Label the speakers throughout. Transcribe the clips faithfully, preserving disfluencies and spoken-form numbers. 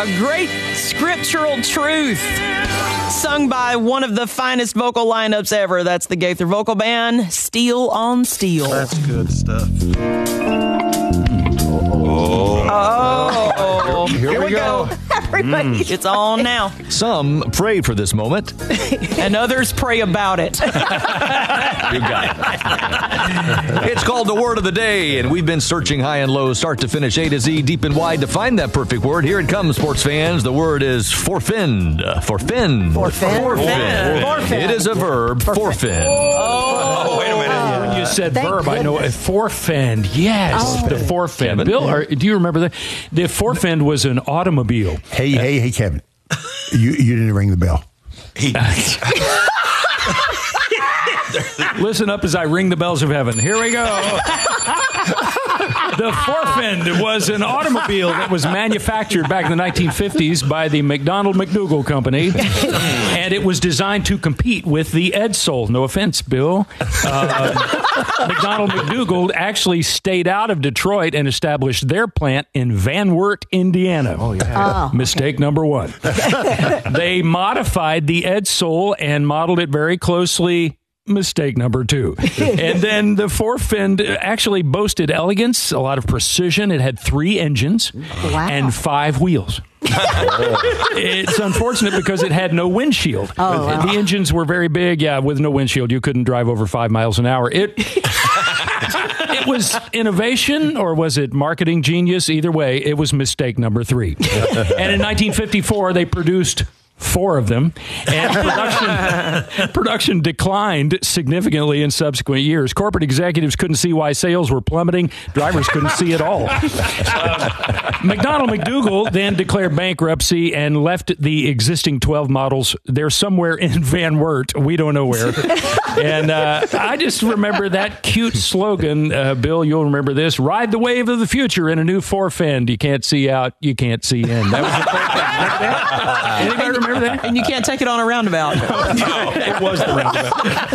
Speaker 1: a great scriptural truth sung by one of the finest vocal lineups ever. That's the Gaither Vocal Band, Steel on Steel.
Speaker 2: That's good stuff.
Speaker 1: Oh. Oh.
Speaker 3: Here, here, here we go. go.
Speaker 1: Mm. It's on now.
Speaker 3: Some prayed for this moment.
Speaker 1: And others pray about it.
Speaker 3: You got it. It's called the Word of the Day, and we've been searching high and low, start to finish, A to Z, deep and wide to find that perfect word. Here it comes, sports fans. The word is forfend. Forfend.
Speaker 1: Forfend.
Speaker 3: Forfend. Forfend. It is a verb, forfend.
Speaker 4: Oh, oh, wait a minute. When you said Thank verb, goodness. I know it. Forfend. Yes, oh. the forfend. Kevin. Bill, are, do you remember that? The forfend was an automobile.
Speaker 5: Hey, hey, hey, Kevin. You you didn't ring the bell.
Speaker 4: He, Listen up as I ring the bells of heaven. Here we go. The forfend was an automobile that was manufactured back in the nineteen fifties by the McDonnell McDougall Company, and it was designed to compete with the Edsel. No offense, Bill. Uh, McDonnell McDougall actually stayed out of Detroit and established their plant in Van Wert, Indiana.
Speaker 5: Oh, yeah.
Speaker 4: Oh, Mistake okay. number one. They modified the Edsel and modeled it very closely. Mistake number two. And then the forefend actually boasted elegance, a lot of precision. It had three engines wow. and five wheels. It's unfortunate because it had no windshield.
Speaker 1: Oh, wow.
Speaker 4: The engines were very big. Yeah, with no windshield, you couldn't drive over five miles an hour. It it was innovation, or was it marketing genius? Either way, it was mistake number three. And in nineteen fifty-four, they produced four of them, and production production declined significantly in subsequent years. Corporate executives couldn't see why sales were plummeting. Drivers couldn't see it all. Uh, McDonnell McDougall then declared bankruptcy and left the existing twelve models. They're somewhere in Van Wert. We don't know where. And uh, I just remember that cute slogan, uh, Bill, you'll remember this, ride the wave of the future in a new forefend. You can't see out, you can't see in. That was the forefend. Anybody remember that?
Speaker 1: And you can't take it on a roundabout.
Speaker 4: No, it was the roundabout.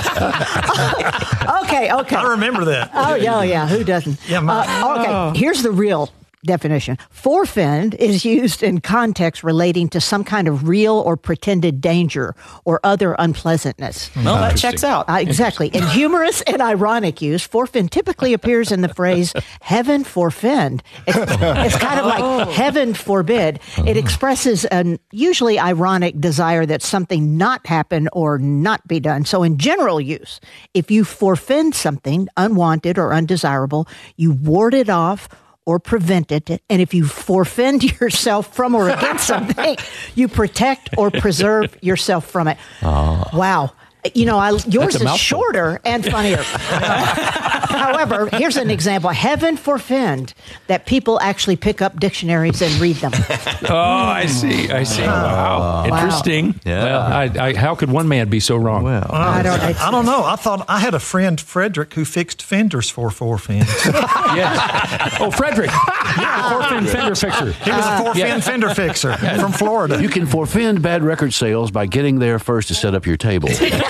Speaker 2: okay, okay. I remember that.
Speaker 6: Oh, yeah, yeah. Who doesn't?
Speaker 2: Yeah, my,
Speaker 6: uh, okay, here's the real definition. Forefend is used in context relating to some kind of real or pretended danger or other unpleasantness.
Speaker 1: Well, that checks out.
Speaker 6: Uh, exactly. In humorous and ironic use, forefend typically appears in the phrase heaven forfend. It's, it's kind of like oh. heaven forbid. It expresses an usually ironic desire that something not happen or not be done. So in general use, if you forfend something unwanted or undesirable, you ward it off or prevent it. And if you forfend yourself from or against something, you protect or preserve yourself from it. Oh. Wow. You know, I, yours is shorter and funnier. However, here's an example. Heaven forfend that people actually pick up dictionaries and read them.
Speaker 4: Oh, I see. I see. Wow. wow. Interesting.
Speaker 3: Yeah.
Speaker 4: Well, I, I, how could one man be so wrong?
Speaker 2: Well, I, don't, I don't know. I thought I had a friend, Frederick, who fixed fenders for forefends.
Speaker 4: Yeah. Oh, Frederick. Yeah, forefend fender fixer.
Speaker 2: He was a forefend yeah. fender fixer from Florida.
Speaker 7: You can forfend bad record sales by getting there first to set up your table.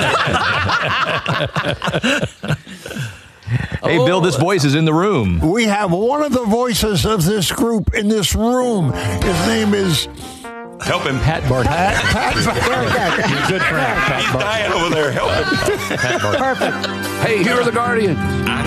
Speaker 3: Hey, Bill, this voice is in the room.
Speaker 5: We have one of the voices of this group in this room. His name is...
Speaker 4: Help him. Pat Barton.
Speaker 5: Pat, Pat Barton.
Speaker 4: You're good friend, Pat
Speaker 8: He's dying over there. Help him.
Speaker 7: Pat Barton. Perfect. Hey, here are the Guardian.
Speaker 8: I